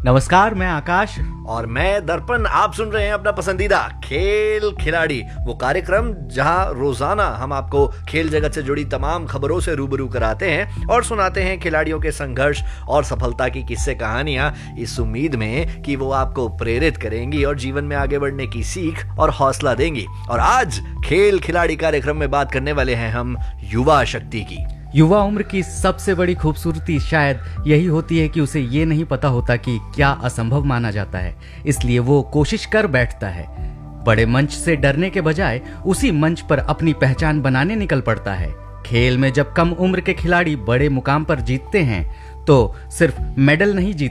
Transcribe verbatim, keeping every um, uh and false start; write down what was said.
नमस्कार, मैं आकाश और मैं दर्पण। आप सुन रहे हैं अपना पसंदीदा खेल खिलाड़ी, वो कार्यक्रम जहां रोजाना हम आपको खेल जगत से जुड़ी तमाम खबरों से रूबरू कराते हैं और सुनाते हैं खिलाड़ियों के संघर्ष और सफलता की किस्से कहानियां, इस उम्मीद में कि वो आपको प्रेरित करेंगी और जीवन में आगे बढ़ने की सीख और हौसला देंगी। और आज खेल खिलाड़ी कार्यक्रम में बात करने वाले हैं हम युवा शक्ति की। युवा उम्र की सबसे बड़ी खूबसूरती शायद यही होती है कि उसे ये नहीं पता होता कि क्या असंभव माना जाता है, इसलिए वो कोशिश कर बैठता है। बड़े मंच से डरने के बजाय उसी मंच पर अपनी पहचान बनाने निकल पड़ता है। खेल में जब कम उम्र के खिलाड़ी बड़े मुकाम पर जीतते हैं तो सिर्फ मेडल नहीं जीतते